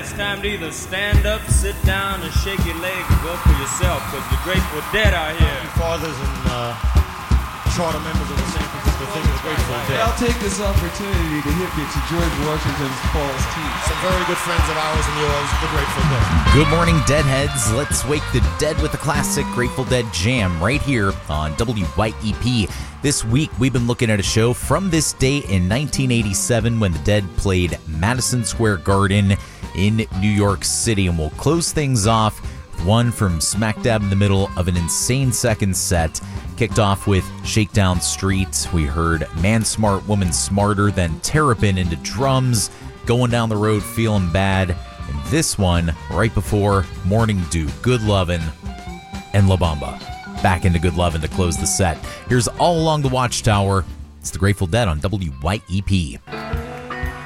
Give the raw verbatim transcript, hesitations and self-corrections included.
it's time to either stand up, sit down, and shake your leg and go for yourself, because the Grateful Dead are here. Fathers and uh, charter members of the San Francisco Thing of the Grateful Dead. I'll take this opportunity to hip you to George Washington's Falls Teeth. Some very good friends of ours and yours, the Grateful Dead. Good morning, Deadheads. Let's wake the dead with the classic Grateful Dead jam right here on W Y E P. This week, we've been looking at a show from this date in nineteen eighty-seven when the Dead played Madison Square Garden in New York City. And we'll close things off with one from smack dab in the middle of an insane second set. Kicked off with Shakedown Street. We heard Man Smart, Woman Smarter, then Terrapin into drums, Going Down the Road Feeling Bad. And this one, right before Morning Dew, Good Lovin', and La Bamba. Back into Good Lovin' to close the set. Here's All Along the Watchtower. It's the Grateful Dead on W Y E P.